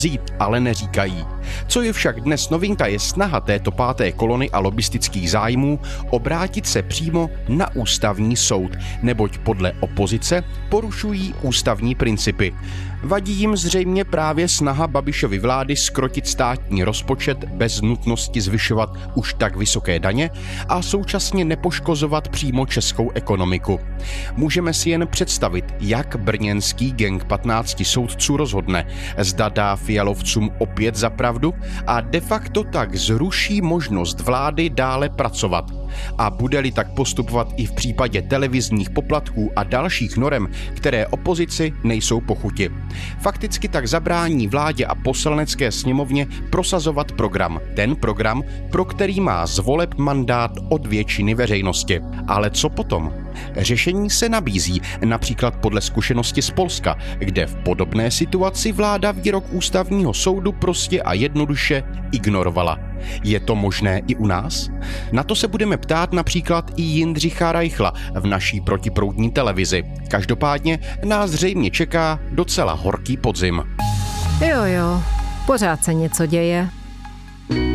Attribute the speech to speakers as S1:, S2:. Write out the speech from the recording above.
S1: vzít, ale neříkají. Co je však dnes novinka, je snaha této páté kolony a lobistických zájmů obrátit se přímo na ústavní soud, neboť podle opozice porušují ústavní principy. Vadí jim zřejmě právě snaha Babišovy vlády zkrotit státní rozpočet bez nutnosti zvyšovat už tak vysoké daně a současně nepoškozovat přímo českou ekonomiku. Můžeme si jen představit, jak brněnský gang 15 soudců rozhodne, zda dá fialovcům opět za pravdu a de facto tak zruší možnost vlády dále pracovat. A bude-li tak postupovat i v případě televizních poplatků a dalších norem, které opozici nejsou po chuti. Fakticky tak zabrání vládě a poslanecké sněmovně prosazovat program. Ten program, pro který má z voleb mandát od většiny veřejnosti. Ale co potom? Řešení se nabízí, například podle zkušenosti z Polska, kde v podobné situaci vláda výrok ústavního soudu prostě a jednoduše ignorovala. Je to možné i u nás? Na to se budeme ptát například i Jindřicha Reichla v naší protiproudní televizi. Každopádně nás zřejmě čeká docela horký podzim.
S2: Jo, pořád se něco děje.